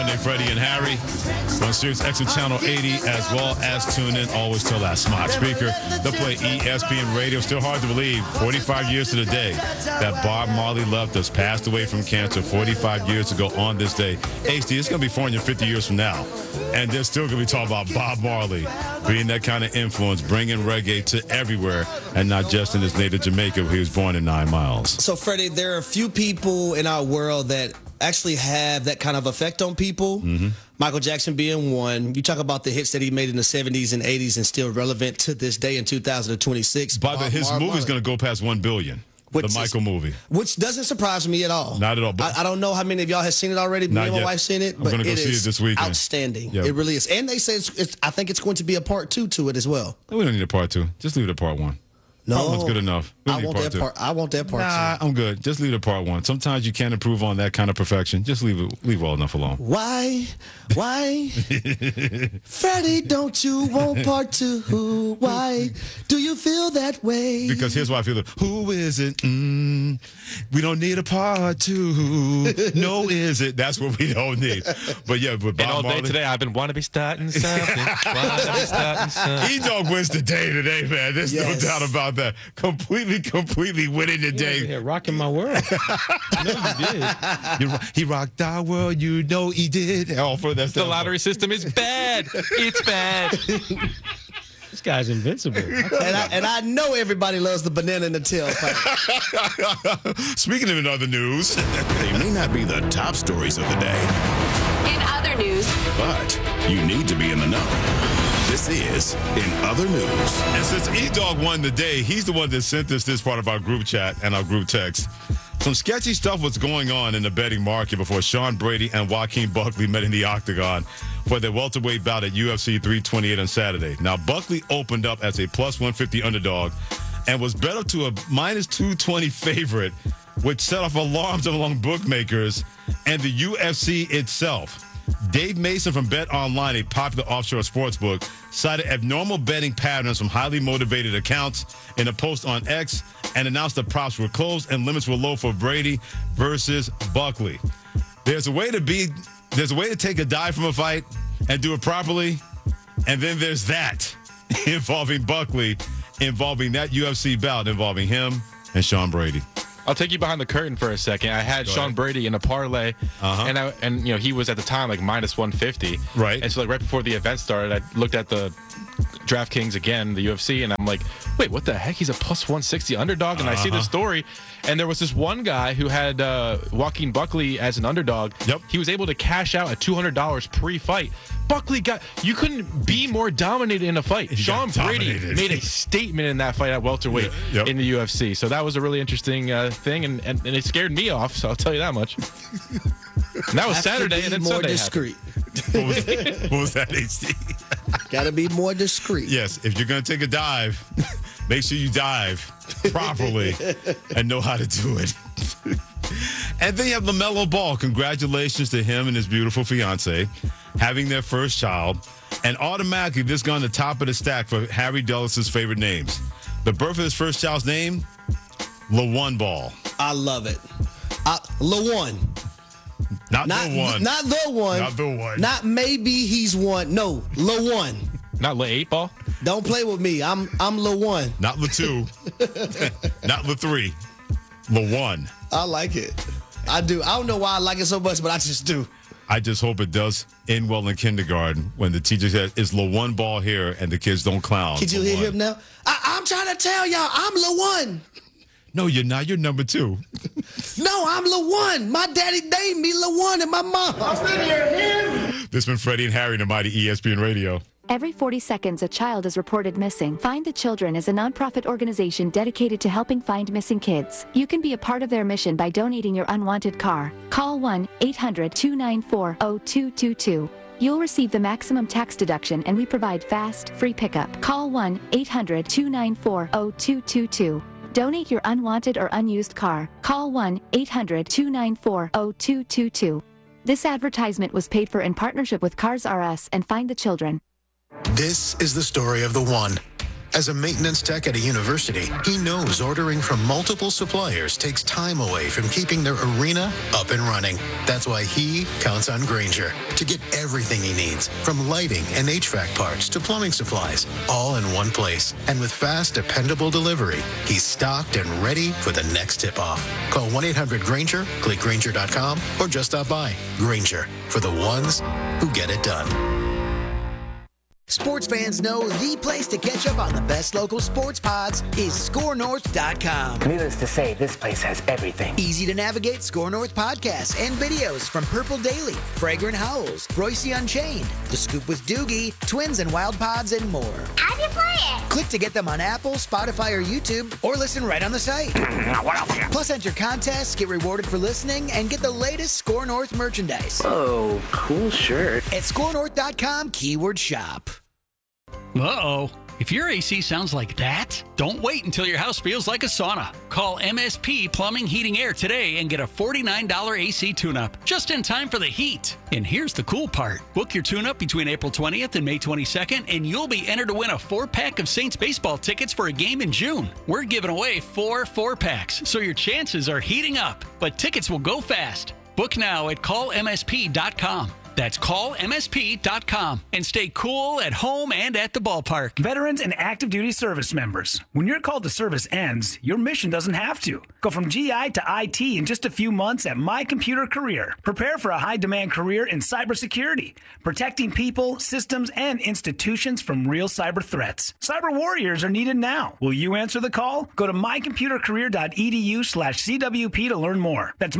Freddie and Harry on Sirius XM Channel 80, as well as tune in always to that smart speaker. They'll play ESPN Radio. Still hard to believe, 45 years to the day that Bob Marley left us, passed away from cancer 45 years ago on this day. HD, it's going to be 450 years from now, and they're still going to be talking about Bob Marley being that kind of influence, bringing reggae to everywhere, and not just in his native Jamaica, where he was born in 9 Miles. So, Freddie, there are a few people in our world that actually have that kind of effect on people. Mm-hmm. Michael Jackson being one. You talk about the hits that he made in the 70s and 80s and still relevant to this day in 2026. By the way, his movie's going to go past 1 billion. The Michael movie. Which doesn't surprise me at all. Not at all. I don't know how many of y'all have seen it already. Me and my wife seen it. I'm going to go see it this weekend. Outstanding. Yep. It really is. And they say I think it's going to be a part 2 to it as well. We don't need a part 2. Just leave it at part 1. No, part 1's good enough. I want that part. Nah, 2. I'm good. Just leave it at part 1. Sometimes you can't improve on that kind of perfection. Just leave well enough alone. Why, Freddie? Don't you want part 2? Why do you feel that way? Because here's why I feel it. Who is it? We don't need a part 2. No, is it? That's what we don't need. But yeah, but Bob and all Marley, day today, I've been wanting to be starting something. E-Dog wins the day today, man. There's no doubt about that. Completely winning the day. Here, rocking my world. No, you did. He rocked our world. You know he did. The lottery system is bad. It's bad. This guy's invincible. And I know everybody loves the banana in the tailpipe. Speaking of in other news, they may not be the top stories of the day. In other news, but you need to be in the know. This is In Other News. And since E-Dog won the day, he's the one that sent us this part of our group chat and our group text. Some sketchy stuff was going on in the betting market before Sean Brady and Joaquin Buckley met in the octagon for their welterweight bout at UFC 328 on Saturday. Now, Buckley opened up as a plus 150 underdog and was bet up to a minus 220 favorite, which set off alarms among bookmakers and the UFC itself. Dave Mason from Bet Online, a popular offshore sportsbook, cited abnormal betting patterns from highly motivated accounts in a post on X and announced the props were closed and limits were low for Brady versus Buckley. There's a way to take a dive from a fight and do it properly, and then there's that involving Buckley, involving that UFC bout involving him and Sean Brady. I'll take you behind the curtain for a second. I had Sean Brady in a parlay, and he was at the time like minus 150. Right. And so right before the event started, I looked at the DraftKings again, the UFC, and I'm like, wait, what the heck? He's a plus 160 underdog, and I see the story, and there was this one guy who had Joaquin Buckley as an underdog. Yep. He was able to cash out at $200 pre-fight. Buckley you couldn't be more dominated in a fight. Sean Brady made a statement in that fight at welterweight in the UFC. So that was a really interesting thing, and it scared me off, so I'll tell you that much. And that was Saturday, and then more Sunday discreet. What was that, HD? Gotta be more discreet. Yes, if you're going to take a dive, make sure you dive properly and know how to do it. And then you have LaMelo Ball. Congratulations to him and his beautiful fiance having their first child. And automatically, this gone to the top of the stack for Harry Dulles' favorite names. The birth of his first child's name, LaJuan Ball. I love it. LaJuan. Not the one. Not the one. Not the one. Not maybe he's one. No, LaJuan. Not La8 Ball? Don't play with me. I'm LaJuan. Not La2. Not La3. LaJuan. I like it. I do. I don't know why I like it so much, but I just do. I just hope it does end well in kindergarten when the teacher says, "Is LaJuan Ball here?" and the kids don't clown. Can you hear him now? I'm trying to tell y'all, I'm LaJuan. No, you're not. You're number 2. No, I'm LaJuan. My daddy named me LaJuan and my mom. I'm sitting here. This has been Freddie and Harry, the mighty ESPN Radio. Every 40 seconds, a child is reported missing. Find the Children is a nonprofit organization dedicated to helping find missing kids. You can be a part of their mission by donating your unwanted car. Call 1-800-294-0222. You'll receive the maximum tax deduction, and we provide fast, free pickup. Call 1-800-294-0222. Donate your unwanted or unused car. Call 1-800-294-0222. This advertisement was paid for in partnership with Cars R Us and Find the Children. This is the story of the one. As a maintenance tech at a university, he knows ordering from multiple suppliers takes time away from keeping their arena up and running. That's why he counts on Grainger to get everything he needs, from lighting and HVAC parts to plumbing supplies, all in one place. And with fast, dependable delivery, he's stocked and ready for the next tip-off. Call 1-800-GRAINGER, click Grainger.com, or just stop by. Grainger, for the ones who get it done. Sports fans know the place to catch up on the best local sports pods is ScoreNorth.com. Needless to say, this place has everything. Easy to navigate Score North podcasts and videos from Purple Daily, Fragrant Howls, Royce Unchained, The Scoop with Doogie, Twins and Wild Pods, and more. How'd you play it? Click to get them on Apple, Spotify, or YouTube, or listen right on the site. Plus, enter contests, get rewarded for listening, and get the latest Score North merchandise. Oh, cool shirt. At ScoreNorth.com, keyword shop. Uh-oh. If your AC sounds like that, don't wait until your house feels like a sauna. Call MSP Plumbing, Heating, Air today and get a $49 AC tune-up just in time for the heat. And here's the cool part. Book your tune-up between April 20th and May 22nd, and you'll be entered to win a 4-pack of Saints baseball tickets for a game in June. We're giving away 4 4-packs, so your chances are heating up. But tickets will go fast. Book now at callmsp.com. That's callmsp.com and stay cool at home and at the ballpark. Veterans and active duty service members, when your call to service ends, your mission doesn't have to. Go from GI to IT in just a few months at My Computer Career. Prepare for a high-demand career in cybersecurity, protecting people, systems, and institutions from real cyber threats. Cyber warriors are needed now. Will you answer the call? Go to mycomputercareer.edu/CWP to learn more. That's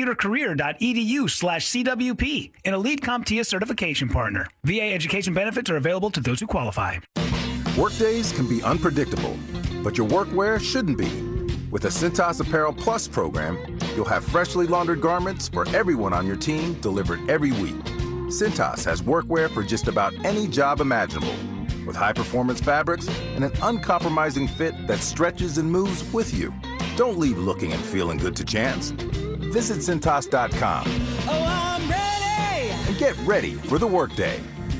mycomputercareer.edu/CWP. An elite CompTIA certification partner. VA education benefits are available to those who qualify. Workdays can be unpredictable, but your workwear shouldn't be. With a Cintas Apparel Plus program, you'll have freshly laundered garments for everyone on your team delivered every week. Cintas has workwear for just about any job imaginable, with high-performance fabrics and an uncompromising fit that stretches and moves with you. Don't leave looking and feeling good to chance. Visit Cintas.com. Oh, I'm ready! And get ready for the workday.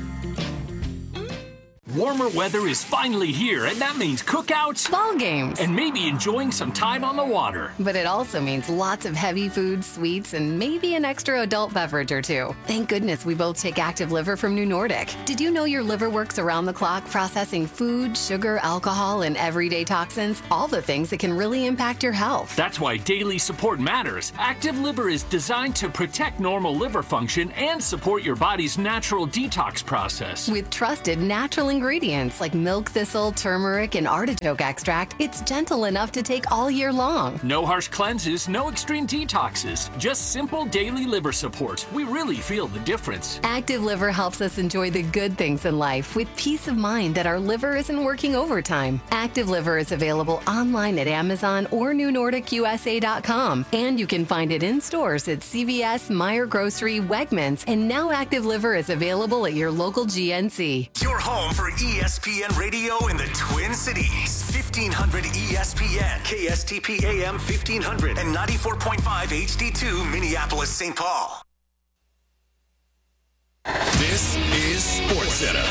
Warmer weather is finally here, and that means cookouts, ball games, and maybe enjoying some time on the water. But it also means lots of heavy food, sweets, and maybe an extra adult beverage or two. Thank goodness we both take Active Liver from New Nordic. Did you know your liver works around the clock processing food, sugar, alcohol, and everyday toxins? All the things that can really impact your health. That's why daily support matters. Active Liver is designed to protect normal liver function and support your body's natural detox process. With trusted natural ingredients like milk thistle, turmeric, and artichoke extract, it's gentle enough to take all year long. No harsh cleanses, no extreme detoxes, just simple daily liver support. We really feel the difference. Active Liver helps us enjoy the good things in life with peace of mind that our liver isn't working overtime. Active Liver is available online at Amazon or NewNordicUSA.com, and you can find it in stores at CVS, Meijer Grocery, Wegmans, and now Active Liver is available at your local GNC. Your home for ESPN Radio in the Twin Cities. 1500 ESPN, KSTP AM 1500, and 94.5 HD2 Minneapolis, St. Paul. This is SportsCenter.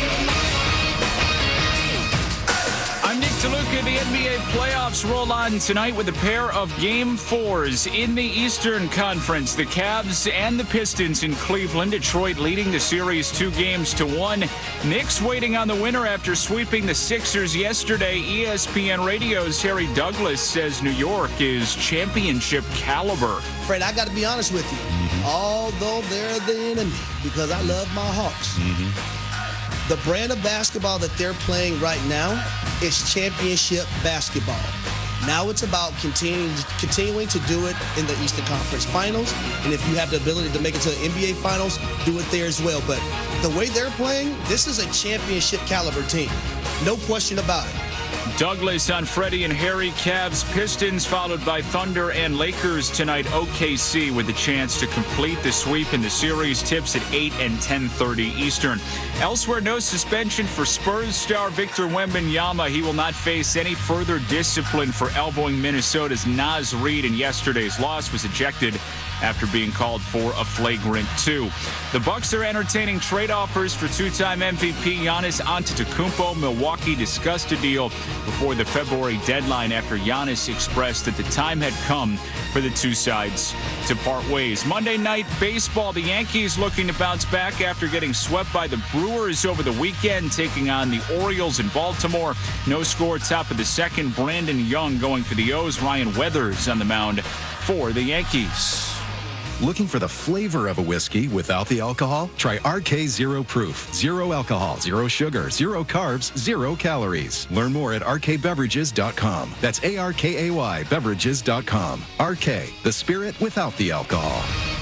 I'm Nick DeLuca. The NBA playoffs roll on tonight with a pair of Game 4s in the Eastern Conference. The Cavs and the Pistons in Cleveland. Detroit leading the series 2-1. Knicks waiting on the winner after sweeping the Sixers yesterday. ESPN Radio's Harry Douglas says New York is championship caliber. Fred, I got to be honest with you. Although they're the enemy, because I love my Hawks. The brand of basketball that they're playing right now is championship basketball. Now it's about continuing to do it in the Eastern Conference Finals. And if you have the ability to make it to the NBA Finals, do it there as well. But the way they're playing, this is a championship caliber team. No question about it. Douglas on Freddie and Harry. Cavs, Pistons, followed by Thunder and Lakers tonight. OKC with a chance to complete the sweep in the series. Tips at 8 and 10:30 Eastern. Elsewhere, no suspension for Spurs star Victor Wembanyama. He will not face any further discipline for elbowing Minnesota's Naz Reid in yesterday's loss. Was ejected after being called for a flagrant 2. The Bucks are entertaining trade offers for two-time MVP Giannis Antetokounmpo. Milwaukee discussed a deal before the February deadline after Giannis expressed that the time had come for the two sides to part ways. Monday Night Baseball, the Yankees looking to bounce back after getting swept by the Brewers over the weekend, taking on the Orioles in Baltimore. No score, top of the second. Brandon Young going for the O's. Ryan Weathers on the mound for the Yankees. Looking for the flavor of a whiskey without the alcohol? Try RK Zero Proof. 0 alcohol, 0 sugar, 0 carbs, 0 calories. Learn more at rkbeverages.com. That's ARKAY beverages.com. RK, the spirit without the alcohol.